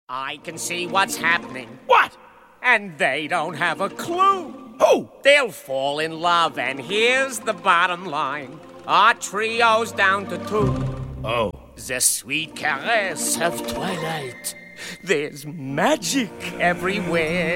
I can see what's happening. What? And they don't have a clue. Who? They'll fall in love, and here's the bottom line. Our trio's down to 2. Oh. The sweet caress of twilight. There's magic everywhere.